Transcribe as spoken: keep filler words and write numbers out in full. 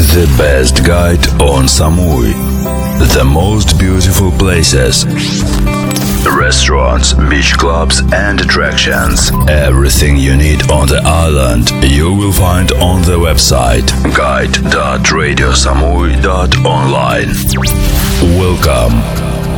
The best guide on Samui. The most beautiful places. Restaurants, beach clubs and attractions. Everything you need on the island you will find on the website guide dot radio samui dot online. Welcome